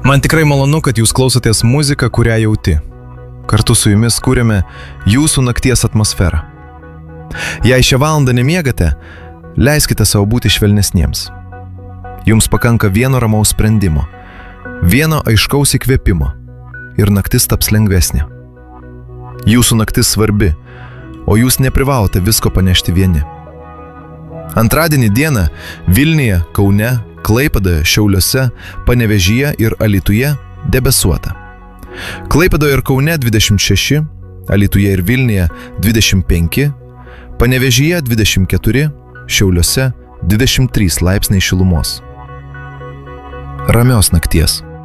Man tikrai malonu, kad jūs klausotės muziką, kurią jauti. Kartu su jumis kūrėme jūsų nakties atmosferą. Jei šią valandą nemiegate, leiskite savo būti švelnesniems. Jums pakanka vieno ramaus sprendimo, vieno aiškaus įkvėpimo ir naktis taps lengvesnė. Jūsų naktis svarbi, o jūs neprivalote visko panešti vieni. Antradienį dieną Vilniuje, Kaune, Klaipėdoje, Šiauliuose, Panevėžyje ir Alytuje debesuota. Klaipėdoje ir Kaune 26, Alytuje ir Vilniuje 25, Panevėžyje 24, Šiauliuose 23 laipsniai šilumos. Ramios nakties.